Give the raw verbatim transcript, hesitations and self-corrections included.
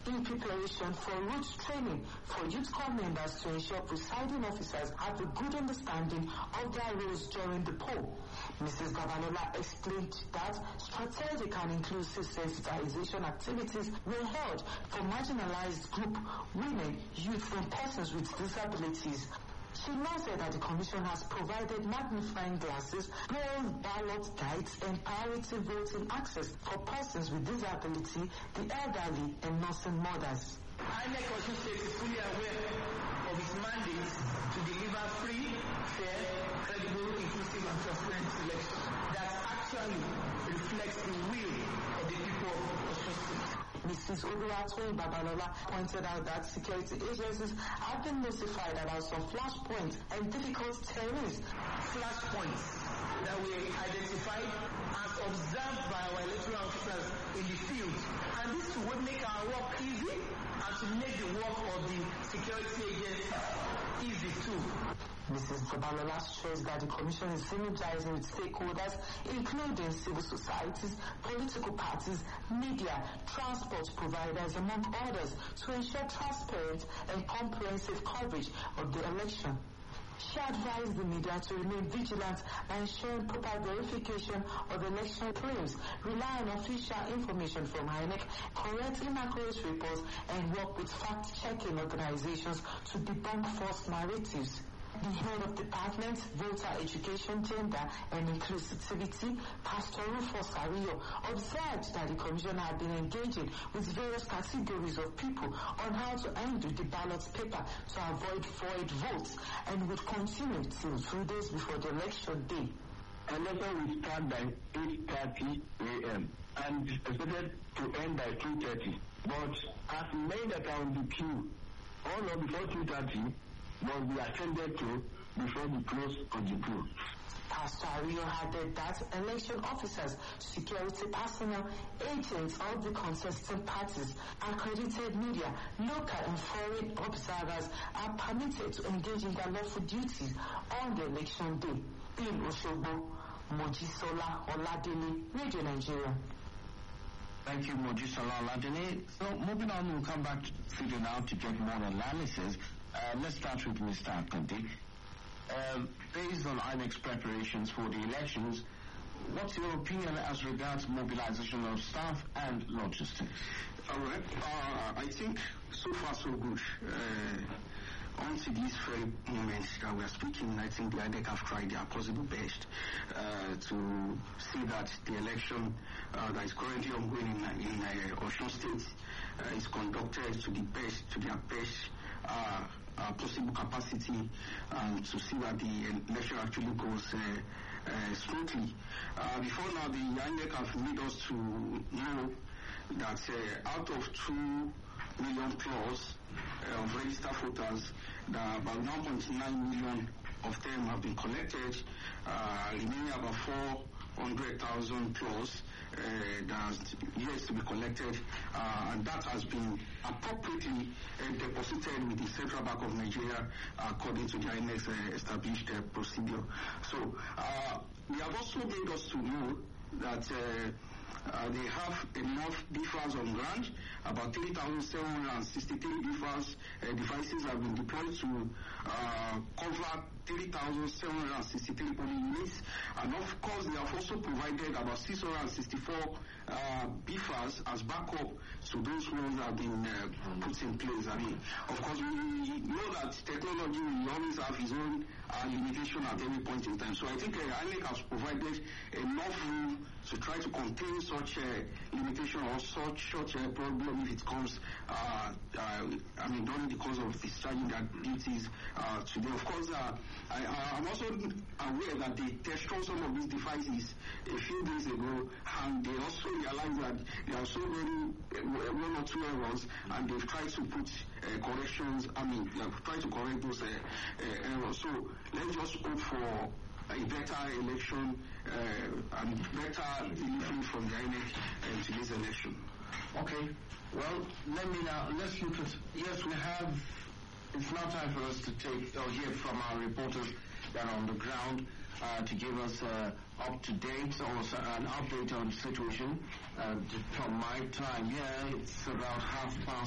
in preparation for route training for youth corps members to ensure presiding officers have a good understanding of their roles during the poll. Missus Babalola explained that strategic and inclusive sensitization activities were held for marginalized group, women, youth, and persons with disabilities. She now said that the Commission has provided magnifying glasses, braille ballot guides, and priority voting access for persons with disability, the elderly, and nursing mothers. I N E C also State is fully aware of its mandate to deliver free, fair, credible, inclusive, and transparent elections that actually reflects the will of the people of Osun State. Missus Oluwatoyin Babalola pointed out that security agencies have been notified about some flashpoints and difficult terrains. Flashpoints that were identified as observed by our electoral officers in the field. And this would make our work easy and to make the work of the security agents easy too. Missus Babalola stressed that the Commission is synergizing with stakeholders, including civil societies, political parties, media, transport providers, among others, to ensure transparent and comprehensive coverage of the election. She advised the media to remain vigilant by ensuring proper verification of election claims, rely on official information from I N E C, correct inaccurate reports, and work with fact-checking organizations to debunk false narratives. The head of Department, Voter Education, Gender and Inclusivity, Pastor Rufus Ario, observed that the Commission had been engaging with various categories of people on how to handle the ballot paper to avoid void votes, and would continue till two days before the election day. Election will start by eight thirty a m and is expected to end by two thirty. But as many that are on the queue, all of before two thirty, must be attended to before the close of the poll. Pastor Ario added that election officers, security personnel, agents of the contesting parties, accredited media, local and foreign observers are permitted to engage in their lawful duties on the election day. In Osogbo, Mojisola Oladele, Radio Nigeria. Thank you, Mojisola Oladele. So moving on, we'll come back to studio now to get more analysis. Uh, let's start with Mister Akande. Um, based on I N E C's preparations for the elections, what's your opinion as regards mobilization of staff and logistics? All right. Uh, I think so far so good. Uh, until this very moment that we are speaking, I think the I N E C have tried their possible best uh, to see that the election uh, that is currently ongoing in, in uh, Osun State uh, is conducted to the best, to their best uh, uh, possible capacity, um, to see that the election actually goes uh, uh, smoothly. Uh, before now, the I N E C have made us to know that uh, out of two million plus uh, of registered voters, that about one point nine million of them have been collected, uh, remaining about four hundred thousand plus uh, that's yet to be collected, uh, and that has been appropriately uh, deposited with the Central Bank of Nigeria uh, according to the I N E C uh, established uh, procedure. So uh, they have also made us to know that uh, Uh, they have enough B F As on ground. About three thousand seven hundred sixty-three B F As uh, devices have been deployed to uh, cover three thousand seven hundred sixty-three polling units. And of course, they have also provided about six hundred sixty-four uh, B F As as backup to those ones that have been uh, put in place. I mean, of course, we know that technology will always have its own uh, limitation at every point in time. So I think uh, I N E C has provided enough room to try to contain such a uh, limitation or such such a problem if it comes, uh, uh, I mean, during the course of discharging their duties uh, today. Of course, uh, I, I'm also aware that they tested some of these devices a few days ago, and they also realized that there are so many, uh, one or two errors, and they've tried to put uh, corrections, I mean, they've tried to correct those uh, uh, errors. So let's just hope for a better election uh, and better delivery from the I N E C uh, to this election. Okay. Well, let me now, let's look at, yes, we have, it's now time for us to take or hear from our reporters that are on the ground uh, to give us uh, up-to-date or an update on the situation. Uh, from my time here, it's about half past